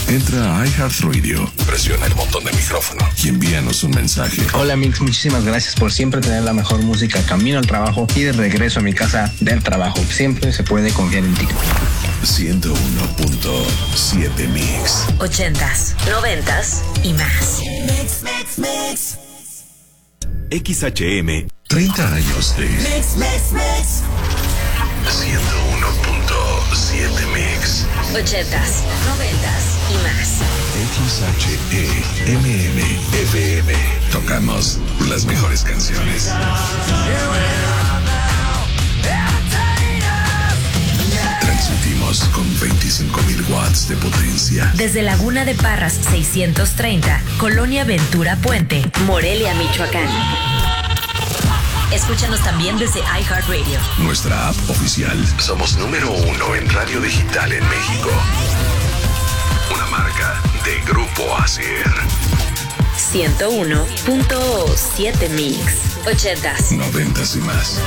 Entra a iHeartRadio, presiona el botón de micrófono y envíanos un mensaje. Hola Mix, muchísimas gracias por siempre tener la mejor música camino al trabajo y de regreso a mi casa del trabajo. Siempre se puede confiar en ti. 101.7 Mix. 80s, 90s y más. Mix. XHM. 30 años de Mix. 101.7 Mix. 80s, 90s y más. XHEMM FM. Tocamos las mejores canciones. Transmitimos con 25,000 watts de potencia. Desde Laguna de Parras 630, Colonia Ventura Puente, Morelia, Michoacán. Escúchanos también desde iHeartRadio. Nuestra app oficial. Somos número 1 en radio digital en México. Una marca de Grupo ASIR. 101.7 Mix. 80s, 90s y más.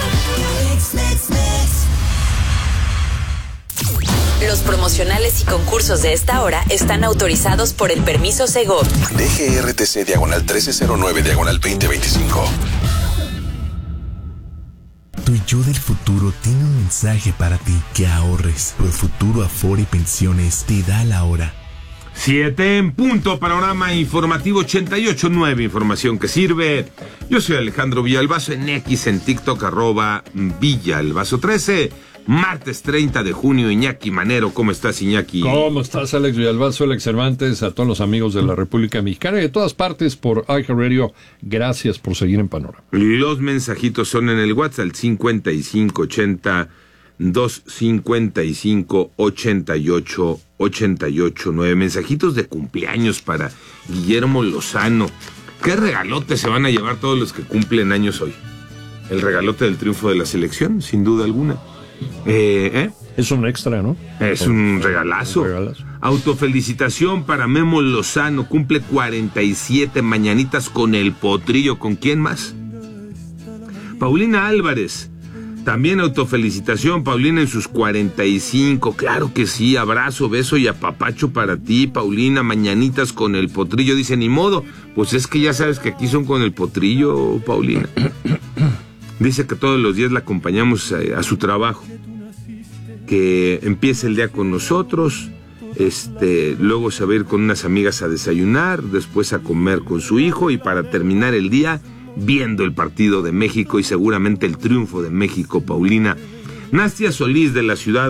Los promocionales y concursos de esta hora están autorizados por el permiso Segov. DGRTC /1309/2025. Tu yo del futuro tiene un mensaje para ti: que ahorres. Profuturo Afore y Pensiones te da la hora. 7 en punto, panorama informativo 88.9, información que sirve. Yo soy Alejandro Villalbazo, en X, en TikTok, @Villalbazo13. Martes 30 de junio, Iñaki Manero. ¿Cómo estás, Iñaki? ¿Cómo estás, Alex Villalbazo, Alex Cervantes, a todos los amigos de la República Mexicana y de todas partes por iHeartRadio? Gracias por seguir en Panorama. Los mensajitos son en el WhatsApp, al 5580 255 8889. Mensajitos de cumpleaños para Guillermo Lozano. ¿Qué regalote se van a llevar todos los que cumplen años hoy? El regalote del triunfo de la selección, sin duda alguna. Es un extra, ¿no? Es un regalazo. Autofelicitación para Memo Lozano. Cumple 47 mañanitas con el potrillo. ¿Con quién más? Paulina Álvarez. También autofelicitación, Paulina, en sus 45. Claro que sí. Abrazo, beso y apapacho para ti, Paulina. Mañanitas con el potrillo. Dice, ni modo. Pues es que ya sabes que aquí son con el potrillo, Paulina. Dice que todos los días la acompañamos a su trabajo, que empiece el día con nosotros, luego se va a ir con unas amigas a desayunar, después a comer con su hijo y para terminar el día viendo el partido de México y seguramente el triunfo de México, Paulina. Nastia Solís, de la ciudad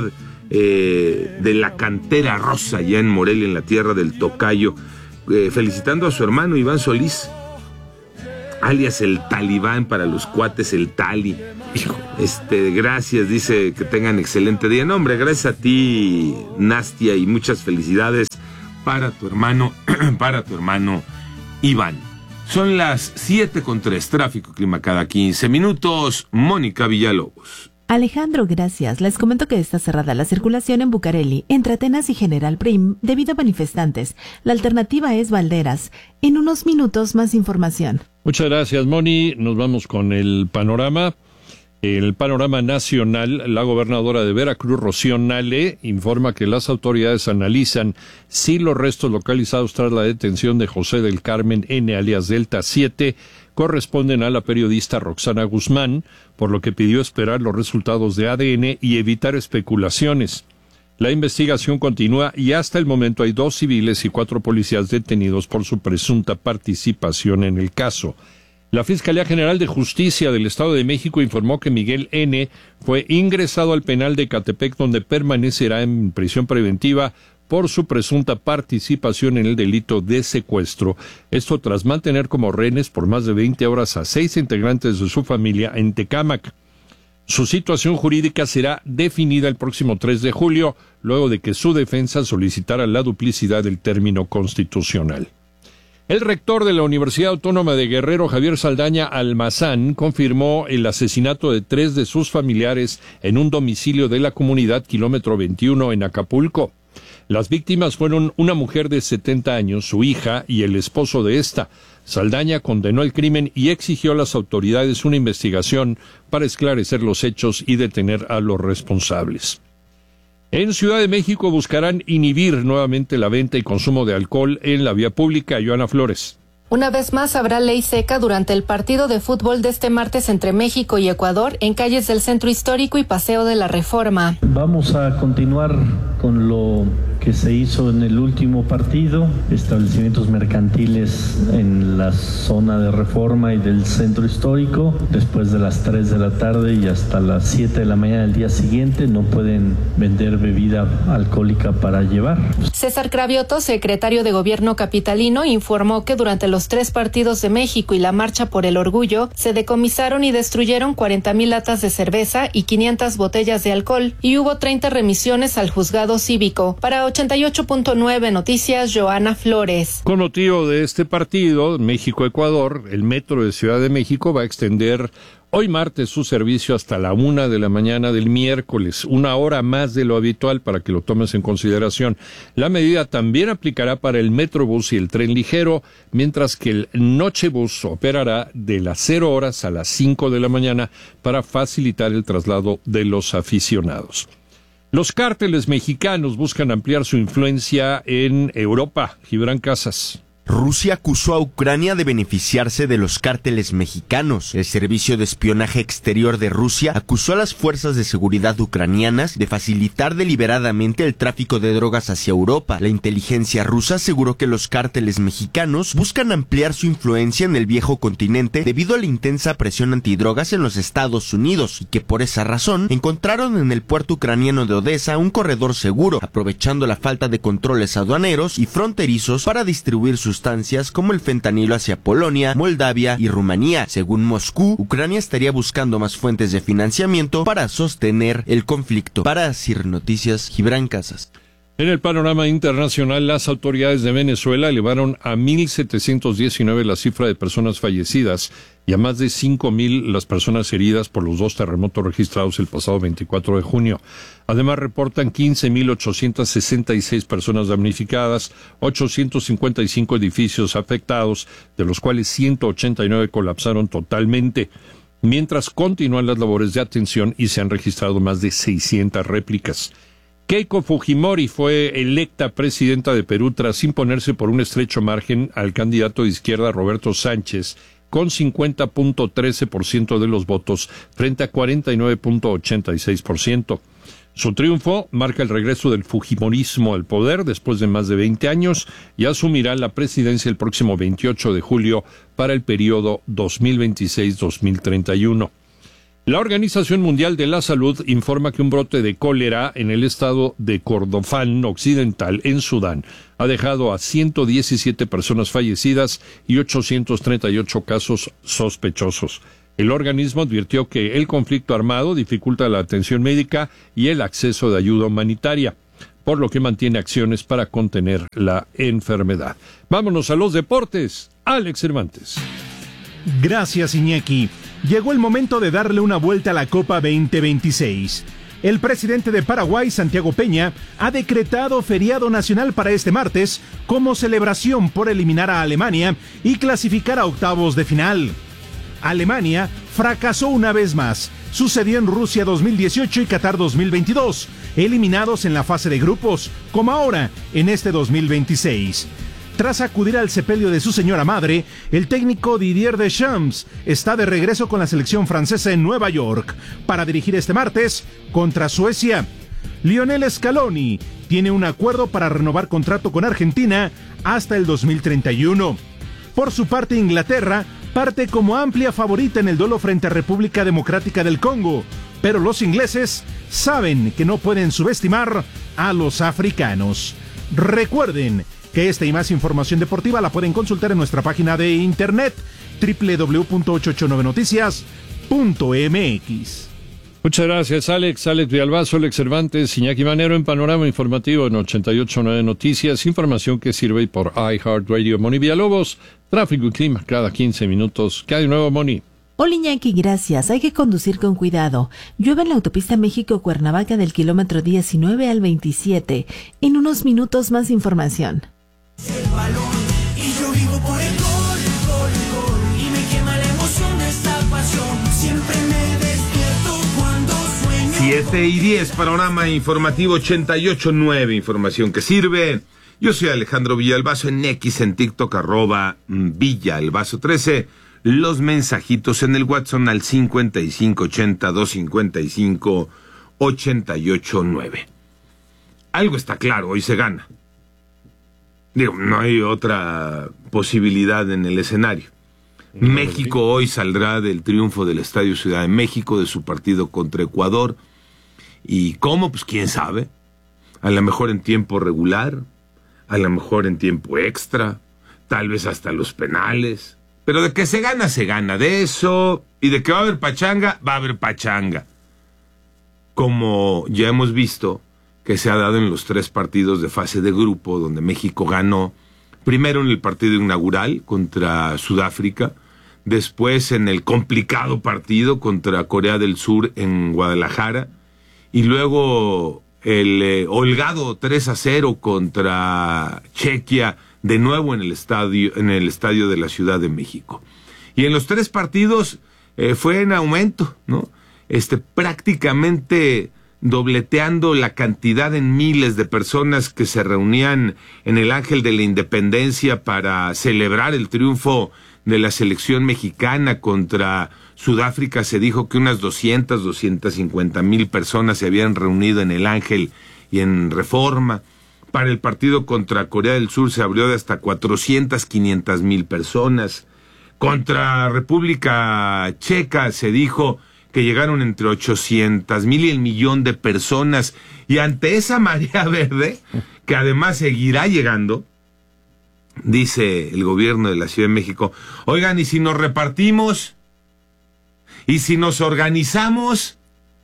de la Cantera Rosa, ya en Morelia, en la tierra del Tocayo, felicitando a su hermano Iván Solís, alias el Talibán para los cuates, el Tali. Gracias, dice que tengan excelente día. No, hombre, gracias a ti, Nastia, y muchas felicidades para tu hermano, Iván. Son las 7:03, tráfico, clima cada 15 minutos. Mónica Villalobos. Alejandro, gracias. Les comento que está cerrada la circulación en Bucareli, entre Atenas y General Prim, debido a manifestantes. La alternativa es Valderas. En unos minutos, más información. Muchas gracias, Moni. Nos vamos con el panorama. El panorama nacional. La gobernadora de Veracruz, Rocío Nale, informa que las autoridades analizan si los restos localizados tras la detención de José del Carmen N., alias Delta 7, corresponden a la periodista Roxana Guzmán, por lo que pidió esperar los resultados de ADN y evitar especulaciones. La investigación continúa y hasta el momento hay 2 civiles y 4 policías detenidos por su presunta participación en el caso. La Fiscalía General de Justicia del Estado de México informó que Miguel N. fue ingresado al penal de Ecatepec, donde permanecerá en prisión preventiva por su presunta participación en el delito de secuestro. Esto tras mantener como rehenes por más de 20 horas a 6 integrantes de su familia en Tecámac. Su situación jurídica será definida el próximo 3 de julio, luego de que su defensa solicitara la duplicidad del término constitucional. El rector de la Universidad Autónoma de Guerrero, Javier Saldaña Almazán, confirmó el asesinato de 3 de sus familiares en un domicilio de la comunidad Kilómetro 21 en Acapulco. Las víctimas fueron una mujer de 70 años, su hija y el esposo de esta. Saldaña condenó el crimen y exigió a las autoridades una investigación para esclarecer los hechos y detener a los responsables. En Ciudad de México buscarán inhibir nuevamente la venta y consumo de alcohol en la vía pública. Joana Flores. Una vez más habrá ley seca durante el partido de fútbol de este martes entre México y Ecuador en calles del Centro Histórico y Paseo de la Reforma. Vamos a continuar con lo que se hizo en el último partido, establecimientos mercantiles en la zona de Reforma y del Centro Histórico, después de las 3 de la tarde y hasta las 7 de la mañana del día siguiente no pueden vender bebida alcohólica para llevar. César Cravioto, secretario de Gobierno capitalino, informó que durante los 3 partidos de México y la Marcha por el Orgullo se decomisaron y destruyeron 40,000 latas de cerveza y 500 botellas de alcohol y hubo 30 remisiones al juzgado cívico. Para 88.9 Noticias, Joana Flores. Con motivo de este partido, México-Ecuador, el Metro de Ciudad de México va a extender hoy martes su servicio hasta la 1 de la mañana del miércoles, 1 hora más de lo habitual para que lo tomes en consideración. La medida también aplicará para el Metrobús y el tren ligero, mientras que el Nochebús operará de las 0 horas a las 5 de la mañana para facilitar el traslado de los aficionados. Los cárteles mexicanos buscan ampliar su influencia en Europa. Gibran Casas. Rusia acusó a Ucrania de beneficiarse de los cárteles mexicanos. El Servicio de Espionaje Exterior de Rusia acusó a las fuerzas de seguridad ucranianas de facilitar deliberadamente el tráfico de drogas hacia Europa. La inteligencia rusa aseguró que los cárteles mexicanos buscan ampliar su influencia en el viejo continente debido a la intensa presión antidrogas en los Estados Unidos y que por esa razón encontraron en el puerto ucraniano de Odessa un corredor seguro, aprovechando la falta de controles aduaneros y fronterizos para distribuir sustancias como el fentanilo hacia Polonia, Moldavia y Rumanía. Según Moscú, Ucrania estaría buscando más fuentes de financiamiento para sostener el conflicto. Para CIR Noticias, Gibran Casas. En el panorama internacional, las autoridades de Venezuela elevaron a 1,719 la cifra de personas fallecidas y a más de 5,000 las personas heridas por los 2 terremotos registrados el pasado 24 de junio. Además, reportan 15,866 personas damnificadas, 855 edificios afectados, de los cuales 189 colapsaron totalmente, mientras continúan las labores de atención y se han registrado más de 600 réplicas. Keiko Fujimori fue electa presidenta de Perú tras imponerse por un estrecho margen al candidato de izquierda Roberto Sánchez, con 50.13% de los votos frente a 49.86%. Su triunfo marca el regreso del fujimorismo al poder después de más de 20 años y asumirá la presidencia el próximo 28 de julio para el periodo 2026-2031. La Organización Mundial de la Salud informa que un brote de cólera en el estado de Kordofán Occidental, en Sudán, ha dejado a 117 personas fallecidas y 838 casos sospechosos. El organismo advirtió que el conflicto armado dificulta la atención médica y el acceso de ayuda humanitaria, por lo que mantiene acciones para contener la enfermedad. Vámonos a los deportes. Alex Cervantes. Gracias, Iñaki. Llegó el momento de darle una vuelta a la Copa 2026. El presidente de Paraguay, Santiago Peña, ha decretado feriado nacional para este martes como celebración por eliminar a Alemania y clasificar a octavos de final. Alemania fracasó una vez más. Sucedió en Rusia 2018 y Qatar 2022, eliminados en la fase de grupos, como ahora en este 2026. Tras acudir al sepelio de su señora madre, el técnico Didier Deschamps está de regreso con la selección francesa en Nueva York para dirigir este martes contra Suecia. Lionel Scaloni tiene un acuerdo para renovar contrato con Argentina hasta el 2031. Por su parte, Inglaterra parte como amplia favorita en el duelo frente a República Democrática del Congo, pero los ingleses saben que no pueden subestimar a los africanos. Recuerden que esta y más información deportiva la pueden consultar en nuestra página de internet www.889noticias.mx. Muchas gracias, Alex Villalbazo, Alex Cervantes, Iñaki Manero en Panorama Informativo en 88.9 Noticias, información que sirve por iHeartRadio. Moni Villalobos, tráfico y clima cada 15 minutos. ¿Qué hay de nuevo, Moni? Hola, Iñaki, gracias. Hay que conducir con cuidado. Llueve en la autopista México-Cuernavaca del kilómetro 19 al 27. En unos minutos más información. El balón y yo vivo por el gol, gol, gol, y me quema la emoción de esta pasión. Siempre me despierto cuando sueño. 7:10, panorama informativo 88.9, información que sirve. Yo soy Alejandro Villalbazo, en X, en TikTok, @Villalbazo13. Los mensajitos en el WhatsApp al 5580-255-889. Algo está claro, hoy se gana. Digo, no hay otra posibilidad en el escenario. México hoy saldrá del triunfo del Estadio Ciudad de México, de su partido contra Ecuador. ¿Y cómo? Pues quién sabe. A lo mejor en tiempo regular, a lo mejor en tiempo extra, tal vez hasta los penales. Pero de que se gana, de eso. Y de que va a haber pachanga, va a haber pachanga. Como ya hemos visto que se ha dado en los 3 partidos de fase de grupo, donde México ganó, primero en el partido inaugural contra Sudáfrica, después en el complicado partido contra Corea del Sur en Guadalajara, y luego el holgado 3-0 contra Chequia, de nuevo en el estadio de la Ciudad de México. Y en los 3 partidos fue en aumento, ¿no? Prácticamente dobleteando la cantidad en miles de personas que se reunían en el Ángel de la Independencia para celebrar el triunfo de la selección mexicana contra Sudáfrica. Se dijo que unas 250,000 personas se habían reunido en el Ángel y en Reforma. Para el partido contra Corea del Sur se abrió de hasta 500,000 personas. Contra República Checa se dijo que llegaron entre 800,000 y 1,000,000 de personas. Y ante esa marea verde, que además seguirá llegando, dice el gobierno de la Ciudad de México, oigan, ¿y si nos repartimos? ¿Y si nos organizamos?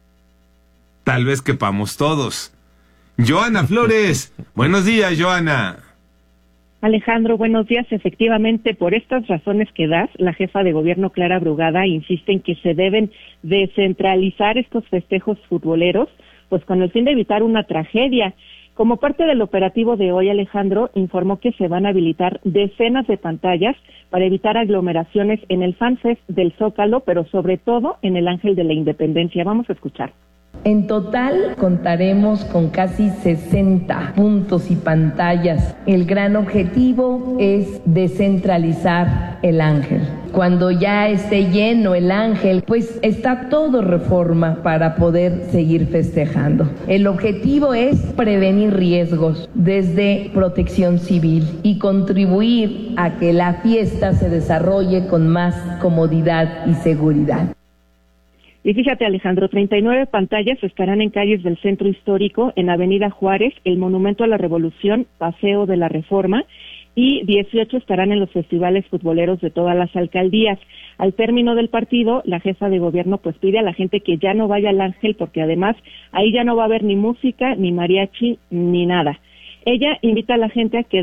Tal vez quepamos todos. Joana Flores, buenos días, Joana. Alejandro, buenos días. Efectivamente, por estas razones que das, la jefa de gobierno Clara Brugada insiste en que se deben descentralizar estos festejos futboleros, pues con el fin de evitar una tragedia. Como parte del operativo de hoy, Alejandro informó que se van a habilitar decenas de pantallas para evitar aglomeraciones en el FanFest del Zócalo, pero sobre todo en el Ángel de la Independencia. Vamos a escuchar. En total contaremos con casi 60 puntos y pantallas. El gran objetivo es descentralizar el Ángel. Cuando ya esté lleno el Ángel, pues está todo Reforma para poder seguir festejando. El objetivo es prevenir riesgos desde Protección Civil y contribuir a que la fiesta se desarrolle con más comodidad y seguridad. Y fíjate, Alejandro, 39 pantallas estarán en calles del Centro Histórico, en Avenida Juárez, el Monumento a la Revolución, Paseo de la Reforma, y 18 estarán en los festivales futboleros de todas las alcaldías. Al término del partido, la jefa de gobierno pues pide a la gente que ya no vaya al Ángel, porque además ahí ya no va a haber ni música, ni mariachi, ni nada. Ella invita a la gente a que